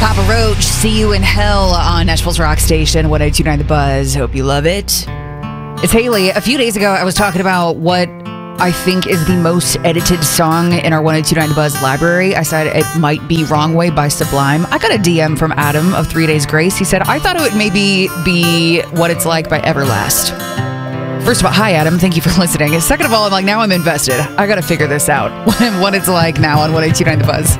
Papa Roach, See You in Hell on Nashville's Rock Station, 102.9 The Buzz. Hope you love it. It's Haley. A few days ago, I was talking about what I think is the most edited song in our 102.9 The Buzz library. I said it might be Wrong Way by Sublime. I got a DM from Adam of 3 Days Grace. He said, I thought it would maybe be What It's Like by Everlast. First of all, hi, Adam. Thank you for listening. Second of all, I'm like, now I'm invested. I got to figure this out. What it's like now on 102.9 The Buzz.